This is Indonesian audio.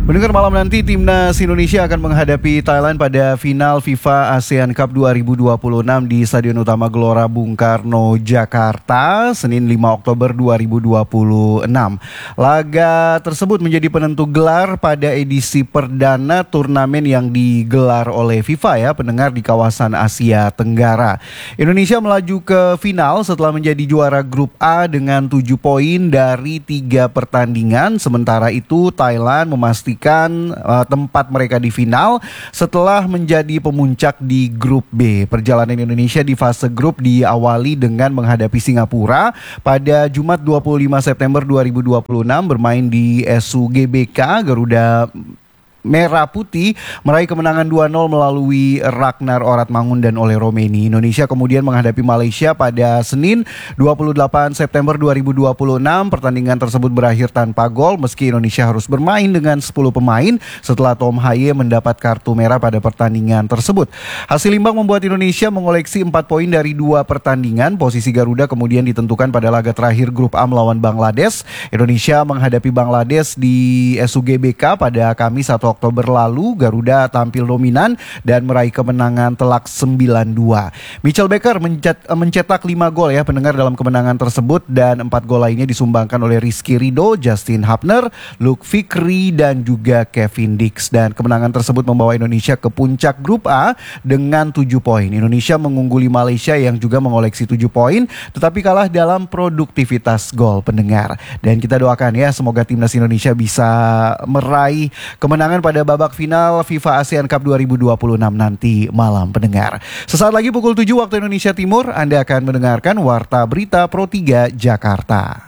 Mendengar malam nanti Timnas Indonesia akan menghadapi Thailand pada final FIFA ASEAN Cup 2026 di Stadion Utama Gelora Bung Karno, Jakarta, Senin 5 Oktober 2026. Laga tersebut menjadi penentu gelar pada edisi perdana turnamen yang digelar oleh FIFA pendengar di kawasan Asia Tenggara. Indonesia melaju ke final setelah menjadi juara grup A dengan 7 poin dari 3 pertandingan. Sementara itu Thailand memastikan tempat mereka di final setelah menjadi pemuncak di grup B. Perjalanan Indonesia di fase grup diawali dengan menghadapi Singapura pada Jumat 25 September 2026 bermain di SUGBK. Garuda Merah Putih meraih kemenangan 2-0 melalui Ragnar Oratmangun dan Ole Romeni. Indonesia kemudian menghadapi Malaysia pada Senin 28 September 2026. Pertandingan tersebut berakhir tanpa gol meski Indonesia harus bermain dengan 10 pemain setelah Tom Haye mendapat kartu merah pada pertandingan tersebut. Hasil imbang membuat Indonesia mengoleksi 4 poin dari 2 pertandingan. Posisi Garuda kemudian ditentukan pada laga terakhir grup A melawan Bangladesh. Indonesia menghadapi Bangladesh di SUGBK pada Kamis 1 Oktober lalu. Garuda tampil dominan dan meraih kemenangan telak 9-2. Mitchell Baker mencetak 5 gol pendengar dalam kemenangan tersebut, dan 4 gol lainnya disumbangkan oleh Rizky Ridho, Justin Hapner, Luke Fikri dan juga Kevin Dix. Dan kemenangan tersebut membawa Indonesia ke puncak grup A dengan 7 poin. Indonesia mengungguli Malaysia yang juga mengoleksi 7 poin tetapi kalah dalam produktivitas gol pendengar. Dan kita doakan semoga timnas Indonesia bisa meraih kemenangan pada babak final FIFA ASEAN Cup 2026 nanti malam pendengar. Sesaat lagi pukul 7 waktu Indonesia Timur, Anda akan mendengarkan Warta Berita Pro 3 Jakarta.